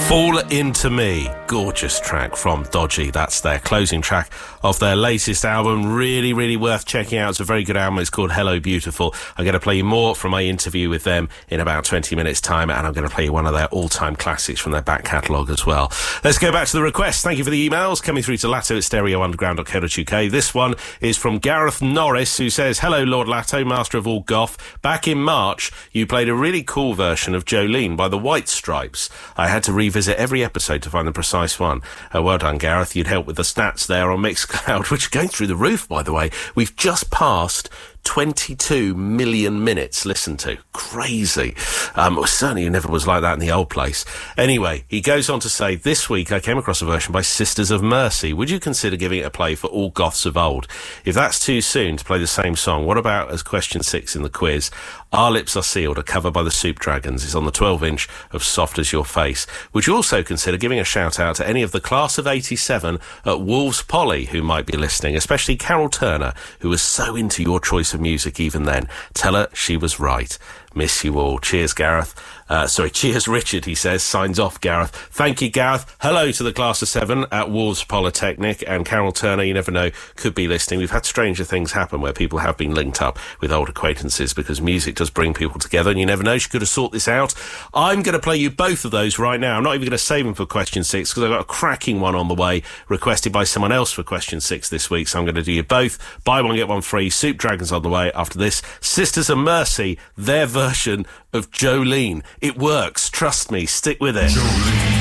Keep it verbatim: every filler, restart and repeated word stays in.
Fall Into Me, gorgeous track from Dodgy. That's their closing track of their latest album. Really, really worth checking out. It's a very good album. It's called Hello Beautiful. I'm going to play you more from my interview with them in about twenty minutes time, and I'm going to play you one of their all-time classics from their back catalogue as well. Let's go back to the requests. Thank you for the emails coming through to Latto at stereo underground dot co dot uk. This one is from Gareth Norris, who says, "Hello Lord Latto, master of all goth. Back in March you played a really cool version of Jolene by the White Stripes. I had to revisit every episode to find the precise one." Uh, well done, Gareth. You'd help with the stats there on Mixcloud, which are going through the roof, by the way. We've just passed twenty-two million minutes listened to. Crazy. Um, well, certainly it never was like that in the old place. Anyway, he goes on to say, "This week I came across a version by Sisters of Mercy. Would you consider giving it a play for all goths of old? If that's too soon to play the same song, what about as question six in the quiz? Our Lips Are Sealed, a cover by the Soup Dragons, is on the twelve inch of Soft As Your Face. Would you also consider giving a shout out to any of the class of eighty-seven at Wolves Poly who might be listening, especially Carol Turner, who was so into your choice of music even then? Tell her she was right. Miss you all. Cheers, Gareth." Uh, sorry, cheers, Richard, he says. Signs off, Gareth. Thank you, Gareth. Hello to the class of seven at Wolves Polytechnic, and Carol Turner, you never know, could be listening. We've had stranger things happen where people have been linked up with old acquaintances because music does bring people together, and you never know, she could have sorted this out. I'm going to play you both of those right now. I'm not even going to save them for question six because I've got a cracking one on the way requested by someone else for question six this week, so I'm going to do you both. Buy one, get one free. Soup Dragons on the way after this. Sisters of Mercy, their version of Jolene. It works. Trust me. Stick with it. Jolene.